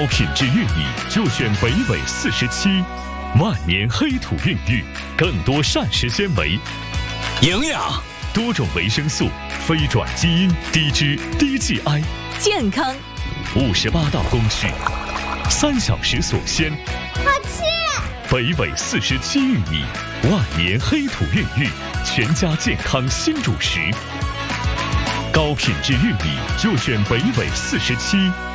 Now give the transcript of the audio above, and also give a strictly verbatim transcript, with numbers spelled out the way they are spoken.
高品质玉米就选北纬四十七，万年黑土孕育，更多膳食纤维、 营养、 多种维生素、非转基因、低脂、低 G I， 健康。 五十八道工序，三小时锁鲜。 好吃！ 北纬四十七玉米，万年黑土孕育，全家健康新主食。高品质玉米就选北纬四十七。